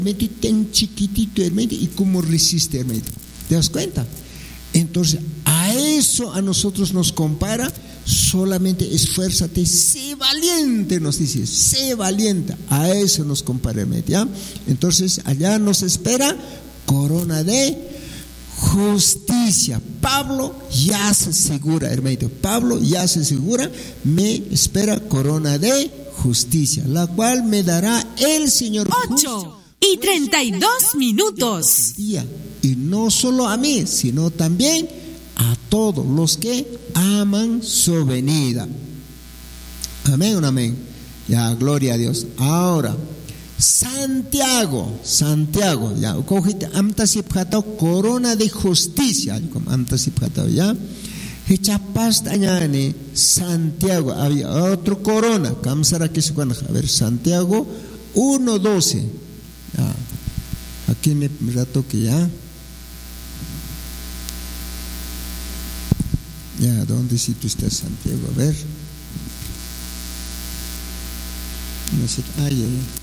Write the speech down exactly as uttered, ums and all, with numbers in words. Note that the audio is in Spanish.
tan chiquitito, hermano, y cómo resiste, hermano. ¿Te das cuenta? Entonces, a eso a nosotros nos compara. Solamente esfuérzate, sé valiente, nos dice, sé valiente. A eso nos compara, hermano, ¿ya? Entonces, allá nos espera corona de justicia. Pablo ya se asegura, hermano. Pablo ya se asegura, me espera corona de justicia, la cual me dará el Señor. Ocho y treinta y dos minutos. Y no solo a mí, sino también a todos los que aman su venida. Amén, amén. Ya, gloria a Dios. Ahora, Santiago, Santiago, ya, cogiste amtasipjatao corona de justicia, como amtasipjatao, ya. Hechapastanyane Santiago, había otro corona, kamsara que se conoce. A ver, Santiago uno doce. Ya. Aquí me rato que ya. Ya, ¿dónde si tú estás, Santiago? A ver. No sé, ay, ay.